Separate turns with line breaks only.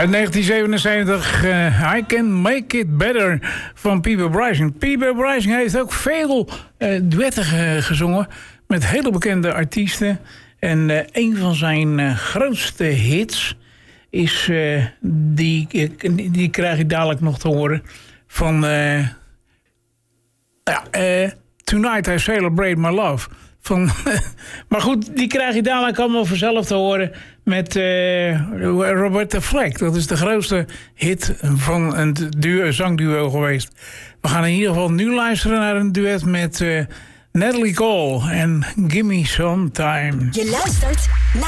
Uit 1977, I Can Make It Better van Peter Bryson. Peter Bryson heeft ook veel duetten gezongen met hele bekende artiesten. En een van zijn grootste hits is, die krijg ik dadelijk nog te horen, van Tonight I Celebrate My Love. Maar goed, die krijg je dadelijk allemaal vanzelf te horen met Roberta Flack. Dat is de grootste hit van een zangduo geweest. We gaan in ieder geval nu luisteren naar een duet met Natalie Cole en Gimme Some Time.
Je luistert naar